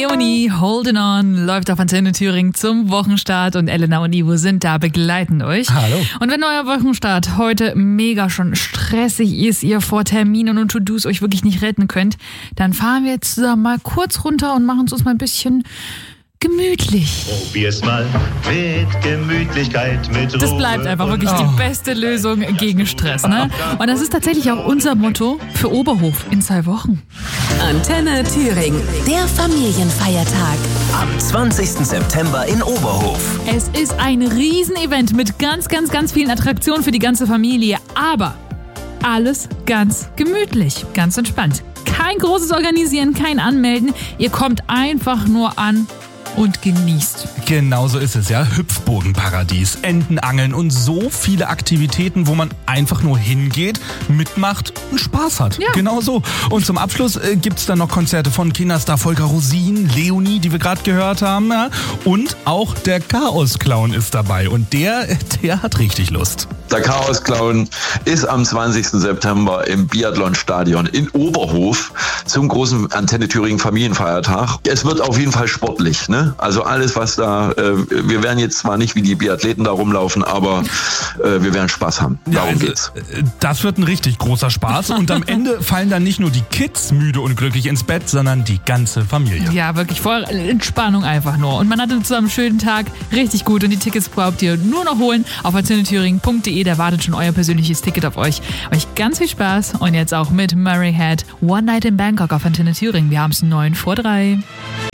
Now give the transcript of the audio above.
Leonie, Holding On, läuft auf Antenne Thüringen zum Wochenstart und Elena und Ivo sind da, begleiten euch. Hallo. Und wenn euer Wochenstart heute mega schon stressig ist, ihr vor Terminen und To-Dos euch wirklich nicht retten könnt, dann fahren wir jetzt zusammen mal kurz runter und machen es uns mal ein bisschen gemütlich. Probier's mal mit Gemütlichkeit, mit Ruhe. Das bleibt einfach wirklich die beste Lösung gegen Stress, ne? Und das ist tatsächlich auch unser Motto für Oberhof in 2 Wochen. Antenne Thüringen, der Familienfeiertag. Am 20. September in Oberhof. Es ist ein Riesenevent mit ganz vielen Attraktionen für die ganze Familie, aber alles ganz gemütlich, ganz entspannt. Kein großes Organisieren, kein Anmelden, ihr kommt einfach nur an und genießt. Genau so ist es, ja. Hüpfburgenparadies, Entenangeln und so viele Aktivitäten, wo man einfach nur hingeht, mitmacht und Spaß hat. Ja. Genau so. Und zum Abschluss gibt's dann noch Konzerte von Kinderstar Volker Rosin, Leonie, die wir gerade gehört haben. Ja? Und auch der Chaos-Clown ist dabei. Und der hat richtig Lust. Der Chaos-Clown ist am 20. September im Biathlonstadion in Oberhof zum großen Antenne Thüringen Familienfeiertag. Es wird auf jeden Fall sportlich, ne? Also alles, was da, wir werden jetzt zwar nicht wie die Biathleten da rumlaufen, aber wir werden Spaß haben. Darum geht's. Das wird ein richtig großer Spaß. Und am Ende fallen dann nicht nur die Kids müde und glücklich ins Bett, sondern die ganze Familie. Ja, wirklich voll Entspannung einfach nur. Und man hat zusammen einen schönen Tag, richtig gut. Und die Tickets braucht ihr nur noch holen auf antennethüringen.de. Da wartet schon euer persönliches Ticket auf euch. Euch ganz viel Spaß und jetzt auch mit Murray Head, One Night in Bangkok auf Antenne Thüringen. Wir haben es 9 vor 3.